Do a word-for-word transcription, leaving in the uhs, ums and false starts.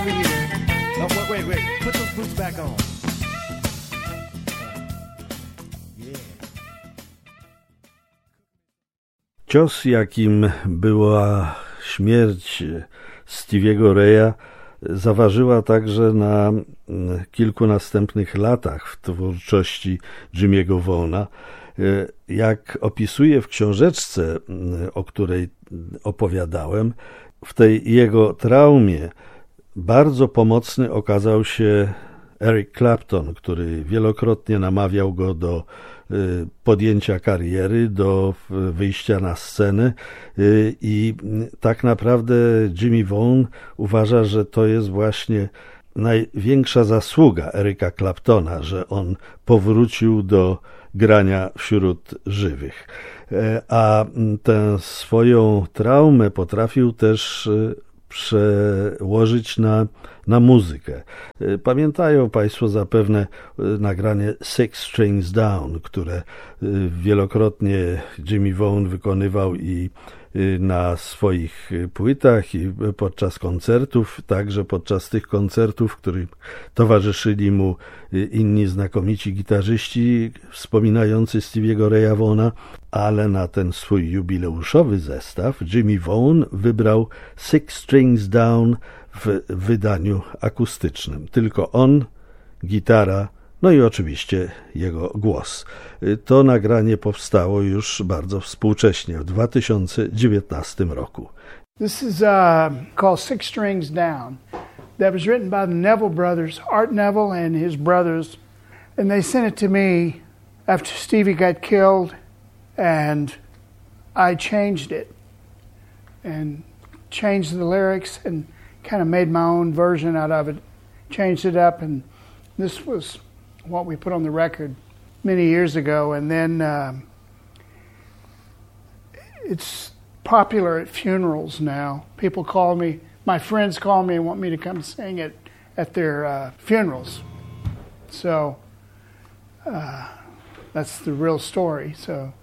over here. Oh, wait, wait, wait. Put those boots back on. Yeah. Cios, jakim była śmierć Stevie'ego Raya, zaważyła także na kilku następnych latach w twórczości Jimmy'ego Vaughna. Jak opisuję w książeczce, o której opowiadałem, w tej jego traumie bardzo pomocny okazał się Eric Clapton, który wielokrotnie namawiał go do podjęcia kariery, do wyjścia na scenę i tak naprawdę Jimmy Vaughn uważa, że to jest właśnie największa zasługa Erica Claptona, że on powrócił do grania wśród żywych. A tę swoją traumę potrafił też przełożyć na, na muzykę. Pamiętają Państwo zapewne nagranie Six Strings Down, które wielokrotnie Jimmy Vaughn wykonywał i na swoich płytach i podczas koncertów, także podczas tych koncertów, w których towarzyszyli mu inni znakomici gitarzyści wspominający Stevie'ego Raya Vaughna, ale na ten swój jubileuszowy zestaw Jimmy Vaughn wybrał Six Strings Down w wydaniu akustycznym. Tylko on, gitara, no i oczywiście jego głos. To nagranie powstało już bardzo współcześnie, w dwa tysiące dziewiętnastym roku. This is uh, called Six Strings Down. That was written by the Neville brothers, Art Neville and his brothers. And they sent it to me after Stevie got killed, and I changed it and changed the lyrics and kind of made my own version out of it, changed it up, and this was what we put on the record many years ago. And then uh, it's popular at funerals now. People call me, my friends call me and want me to come sing it at their uh, funerals. So uh, that's the real story. So